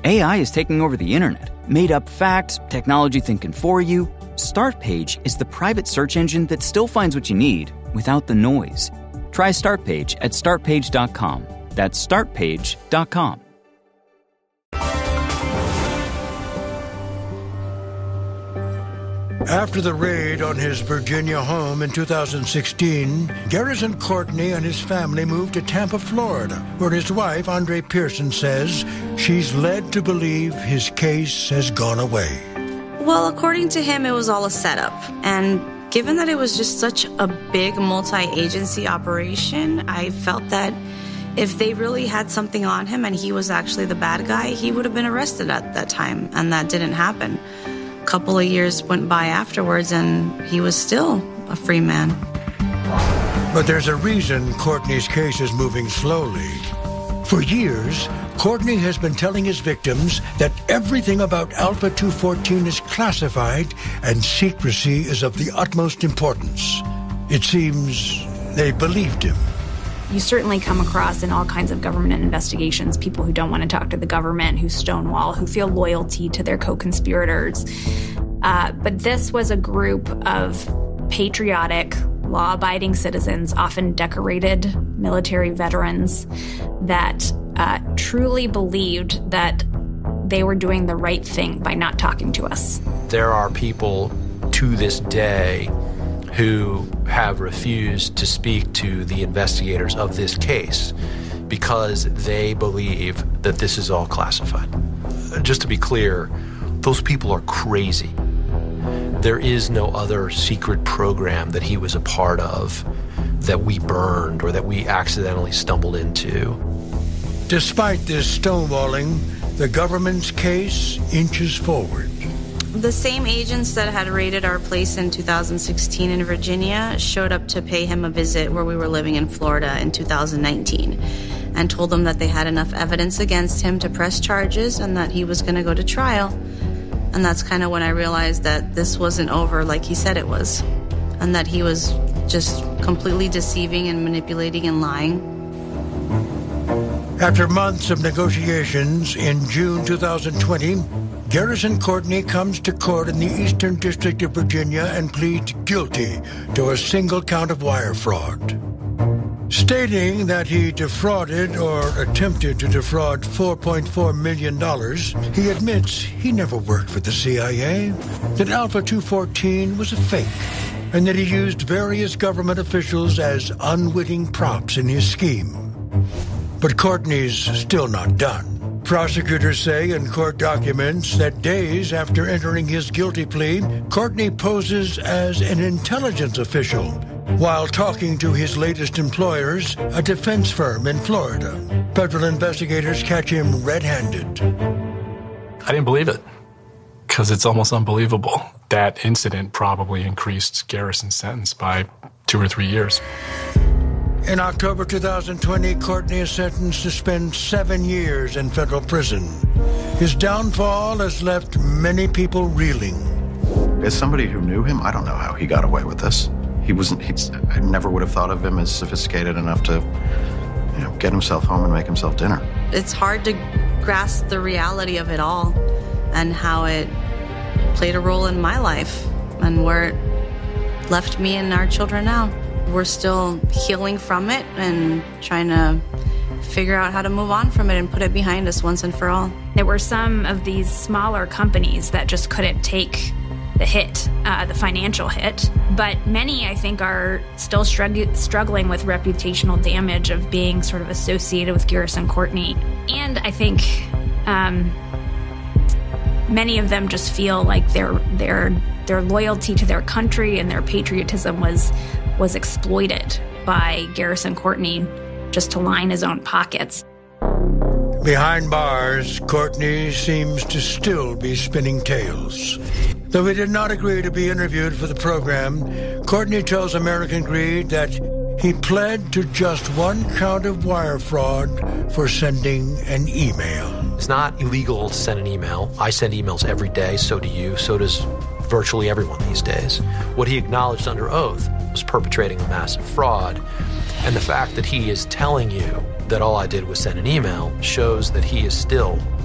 AI is taking over the internet. Made-up facts, technology thinking for you. Startpage is the private search engine that still finds what you need without the noise. Try Startpage at startpage.com. That's startpage.com. After the raid on his Virginia home in 2016, Garrison Courtney and his family moved to Tampa, Florida, where his wife, Andre Pearson, says she's led to believe his case has gone away. Well, according to him, it was all a setup. And given that it was just such a big multi-agency operation, I felt that if they really had something on him and he was actually the bad guy, he would have been arrested at that time, and that didn't happen. A couple of years went by afterwards, and he was still a free man. But there's a reason Courtney's case is moving slowly. For years, Courtney has been telling his victims that everything about Alpha 214 is classified and secrecy is of the utmost importance. It seems they believed him. You certainly come across in all kinds of government investigations people who don't want to talk to the government, who stonewall, who feel loyalty to their co-conspirators. But this was a group of patriotic, law-abiding citizens, often decorated military veterans, that truly believed that they were doing the right thing by not talking to us. There are people to this day who have refused to speak to the investigators of this case because they believe that this is all classified. Just to be clear, those people are crazy. There is no other secret program that he was a part of that we burned or that we accidentally stumbled into. Despite this stonewalling, the government's case inches forward. The same agents that had raided our place in 2016 in Virginia showed up to pay him a visit where we were living in Florida in 2019 and told him that they had enough evidence against him to press charges and that he was going to go to trial. And that's kind of when I realized that this wasn't over like he said it was, and that he was just completely deceiving and manipulating and lying. After months of negotiations, in June 2020, Garrison Courtney comes to court in the Eastern District of Virginia and pleads guilty to a single count of wire fraud. Stating that he defrauded or attempted to defraud $4.4 million, he admits he never worked for the CIA, that Alpha 214 was a fake, and that he used various government officials as unwitting props in his scheme. But Courtney's still not done. Prosecutors say in court documents that days after entering his guilty plea, Courtney poses as an intelligence official while talking to his latest employers, a defense firm in Florida. Federal investigators catch him red-handed. I didn't believe it because it's almost unbelievable. That incident probably increased Garrison's sentence by 2 or 3 years. In October 2020, Courtney is sentenced to spend 7 years in federal prison. His downfall has left many people reeling. As somebody who knew him, I don't know how he got away with this. I never would have thought of him as sophisticated enough to, get himself home and make himself dinner. It's hard to grasp the reality of it all and how it played a role in my life and where it left me and our children now. We're still healing from it and trying to figure out how to move on from it and put it behind us once and for all. There were some of these smaller companies that just couldn't take the hit, the financial hit. But many, I think, are still struggling with reputational damage of being sort of associated with Garrison Courtney. And I think many of them just feel like their loyalty to their country and their patriotism was exploited by Garrison Courtney just to line his own pockets. Behind bars, Courtney seems to still be spinning tales. Though he did not agree to be interviewed for the program, Courtney tells American Greed that he pled to just 1 count of wire fraud for sending an email. It's not illegal to send an email. I send emails every day, so do you, so does virtually everyone these days. What he acknowledged under oath was perpetrating a massive fraud, and the fact that he is telling you that all I did was send an email shows that he is still